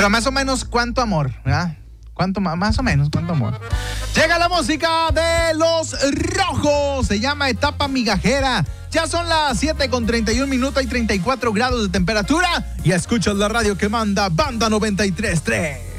Pero más o menos, ¿cuánto amor? ¿Verdad? Más o menos, ¿cuánto amor? Llega la música de Los Rojos. Se llama Etapa Migajera. Ya son las 7:31 y 34 grados de temperatura. Y escuchas la radio que manda Banda 93.3.